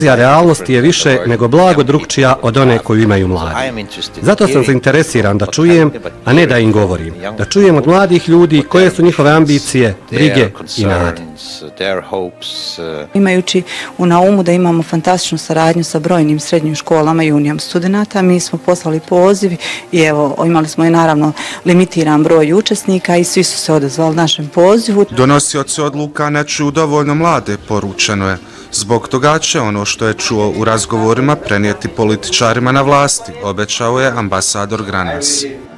Realnost je više nego blago drukčija od one koju imaju mladi. Zato sam zainteresiran da čujem, a ne da im govorim. Da čujem od mladih ljudi koje su njihove ambicije, brige i nade. Imajući na umu da imamo fantastičnu saradnju sa brojnim srednjim školama i unijom studenata, mi smo poslali poziv i evo, imali smo i naravno limitiran broj učesnika i svi su se odazvali našem pozivu. Donosioci odluka ne čuju dovoljno mlade, poručeno je. Zbog toga će ono što je čuo u razgovorima prenijeti političarima na vlasti, obećao je ambasador Granas.